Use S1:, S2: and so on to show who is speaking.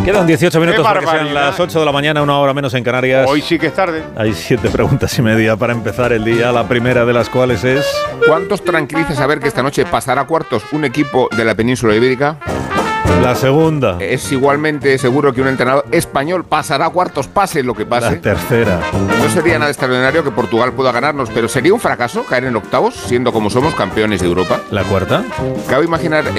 S1: Quedan 18 minutos para que sean las 8 de la mañana, una hora menos en Canarias.
S2: Hoy sí que es tarde.
S1: Hay 7 preguntas y media para empezar el día, la primera de las cuales es...
S3: ¿Cuántos tranquiliza saber que esta noche pasará a cuartos un equipo de la península ibérica?
S1: La segunda.
S3: Es igualmente seguro que un entrenador español pasará a cuartos, pase lo que pase.
S1: La tercera.
S3: No sería nada extraordinario que Portugal pueda ganarnos, pero sería un fracaso caer en octavos, siendo como somos campeones de Europa.
S1: La cuarta.
S3: Cabe imaginar